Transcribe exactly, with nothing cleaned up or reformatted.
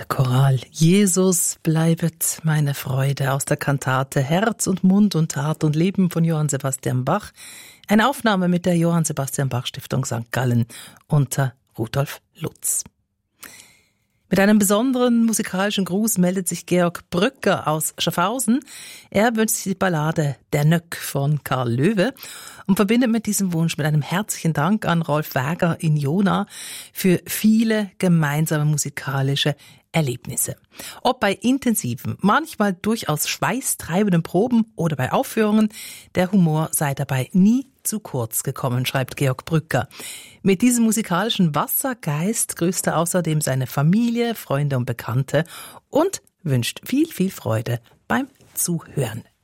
Choral Jesus bleibet meine Freude aus der Kantate Herz und Mund und Tat und Leben von Johann Sebastian Bach. Eine Aufnahme mit der Johann Sebastian Bach Stiftung Sankt Gallen unter Rudolf Lutz. Mit einem besonderen musikalischen Gruß meldet sich Georg Brücker aus Schaffhausen. Er wünscht sich die Ballade Der Nöck von Karl Löwe und verbindet mit diesem Wunsch mit einem herzlichen Dank an Rolf Wäger in Jona für viele gemeinsame musikalische Erlebnisse. Ob bei intensiven, manchmal durchaus schweißtreibenden Proben oder bei Aufführungen, der Humor sei dabei nie zu kurz gekommen, schreibt Georg Brücker. Mit diesem musikalischen Wassergeist grüßt er außerdem seine Familie, Freunde und Bekannte und wünscht viel, viel Freude beim Zuhören.